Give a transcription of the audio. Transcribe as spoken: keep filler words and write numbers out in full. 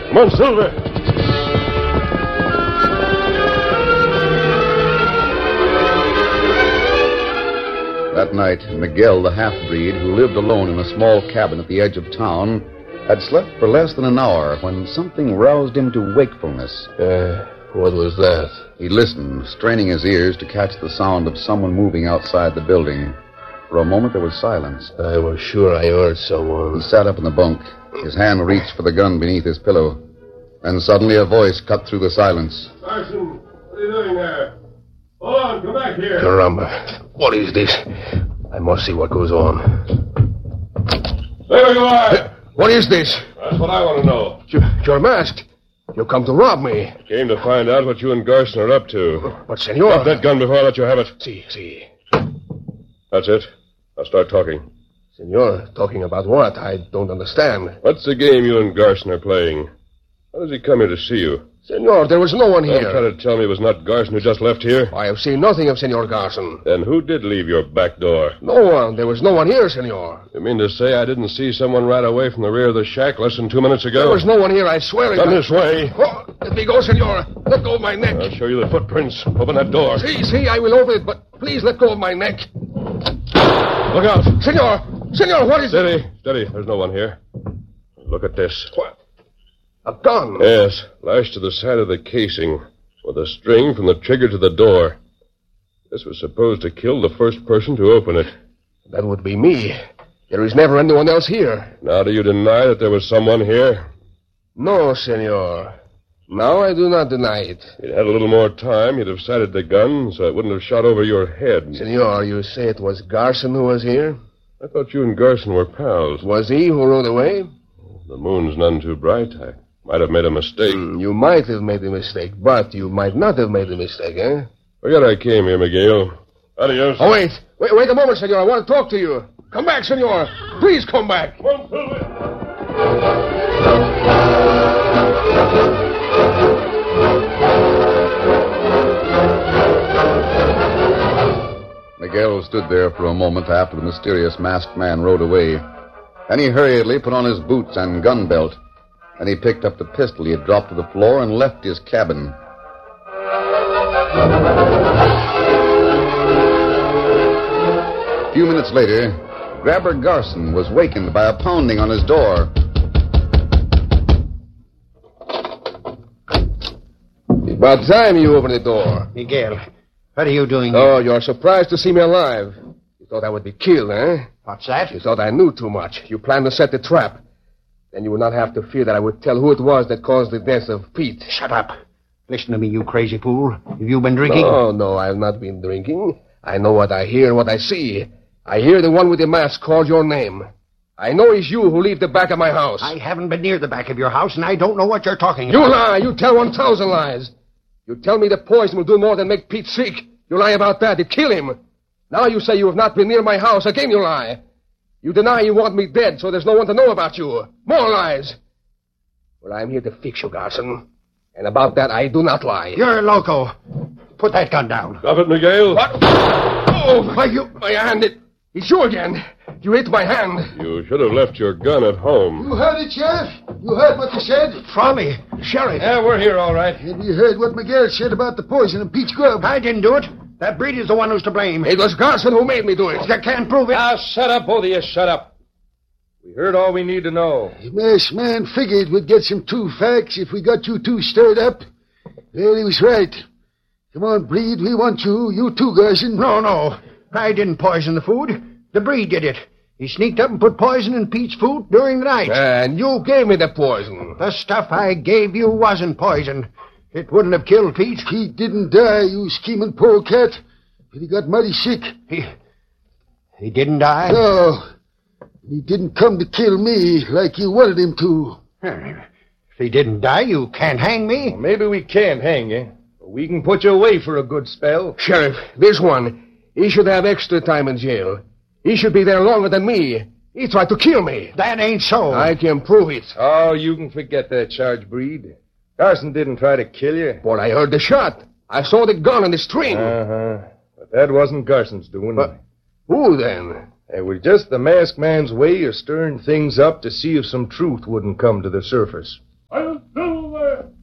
Come on, Silver. That night, Miguel, the half-breed, who lived alone in a small cabin at the edge of town, had slept for less than an hour when something roused him to wakefulness. Uh, what was that? He listened, straining his ears to catch the sound of someone moving outside the building. For a moment, there was silence. I was sure I heard someone. He sat up in the bunk. His hand reached for the gun beneath his pillow. Then suddenly a voice cut through the silence. Carson, what are you doing there? Hold on, come back here. Caramba. What is this? I must see what goes on. There you are. What is this? That's what I want to know. You, you're masked. You come to rob me. Came to find out what you and Garson are up to. But, senor... Drop that gun before I let you have it. See, see. That's it. Now start talking. Senor, talking about what? I don't understand. What's the game you and Garson are playing? How does he come here to see you? Senor, there was no one here. Don't try to tell me it was not Garson who just left here. I have seen nothing of Senor Garson. Then who did leave your back door? No one. There was no one here, senor. You mean to say I didn't see someone ride away from the rear of the shack less than two minutes ago? There was no one here, I swear. Come this way. Oh, let me go, senor. Let go of my neck. I'll show you the footprints. Open that door. See, see, I will open it, but please let go of my neck. Look out. Senor, senor, what is Steady, steady. There's no one here. Look at this. What? A gun? Yes, lashed to the side of the casing, with a string from the trigger to the door. This was supposed to kill the first person to open it. That would be me. There is never anyone else here. Now do you deny that there was someone here? No, senor. Now I do not deny it. If you'd had a little more time, you'd have sighted the gun so it wouldn't have shot over your head. Senor, you say it was Garson who was here? I thought you and Garson were pals. Was he who rode away? The moon's none too bright. I might have made a mistake. Mm, you might have made a mistake, but you might not have made a mistake, eh? Forget I came here, Miguel. Adios. Oh, wait. Wait, wait a moment, senor. I want to talk to you. Come back, senor. Please come back. Come on, Silver. Miguel stood there for a moment after the mysterious masked man rode away. Then he hurriedly put on his boots and gun belt. Then he picked up the pistol he had dropped to the floor and left his cabin. A few minutes later, Grabber Garson was wakened by a pounding on his door. About time you opened the door. Miguel, what are you doing here? Oh, you're surprised to see me alive. You thought I would be killed, eh? What's that? You thought I knew too much. You planned to set the trap. Then you would not have to fear that I would tell who it was that caused the death of Pete. Shut up. Listen to me, you crazy fool. Have you been drinking? Oh, no, I have not been drinking. I know what I hear and what I see. I hear the one with the mask call your name. I know it's you who leave the back of my house. I haven't been near the back of your house, and I don't know what you're talking You about. lie. You tell one thousand lies. You tell me the poison will do more than make Pete sick. You lie about that. It kill him. Now you say you have not been near my house. Again you lie. You deny you want me dead, so there's no one to know about you. More lies. Well, I'm here to fix you, Garson. And about that, I do not lie. You're loco. Put that gun down. Drop it, Miguel. What? Oh, my, you, my hand. It, it's you again. You hit my hand. You should have left your gun at home. You heard it, Sheriff? You heard what you said? Frolly, Sheriff. Yeah, we're here, all right. And you heard what Miguel said about the poison in Pete's grub? I didn't do it. That breed is the one who's to blame. It was Garson who made me do it. You can't prove it. Now, shut up, both of you, shut up. We heard all we need to know. The masked man figured we'd get some true facts if we got you two stirred up. Well, he was right. Come on, Breed, we want you. You too, Garson. No, no. I didn't poison the food. The breed did it. He sneaked up and put poison in Pete's food during the night. And you gave me the poison. The stuff I gave you wasn't poison. It wouldn't have killed Pete. Pete didn't die, you scheming polecat. But he got mighty sick. He... He didn't die? No. He didn't come to kill me like you wanted him to. If he didn't die, you can't hang me. Well, maybe we can't hang you, but we can put you away for a good spell. Sheriff, this one, he should have extra time in jail. He should be there longer than me. He tried to kill me. That ain't so. I can prove it. Oh, you can forget that charge, Breed. Garson didn't try to kill you. But I heard the shot. I saw the gun and the string. Uh-huh. But that wasn't Garson's doing. But who then? It was just the masked man's way of stirring things up to see if some truth wouldn't come to the surface. I'll Silver!